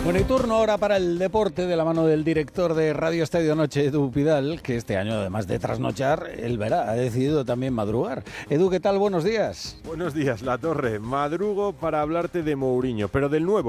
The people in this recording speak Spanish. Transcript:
Bueno, y turno ahora para el deporte de la mano del director de Radio Estadio Noche, Edu Pidal, que este año, además de trasnochar, él verá, ha decidido también madrugar. Edu, ¿qué tal? Buenos días. Buenos días, La Torre. Madrugo para hablarte de Mourinho, pero del nuevo.